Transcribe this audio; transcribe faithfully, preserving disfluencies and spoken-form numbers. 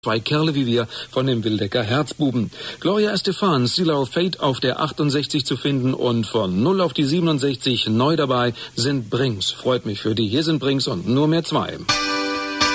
Zwei Kerle wie wir von dem Wildecker Herzbuben. Gloria Estefan, Seal Our Fate auf der achtundsechzig zu finden und von null auf die siebenundsechzig neu dabei sind Brings. Freut mich für die. Hier sind Brings und nur mehr zwei.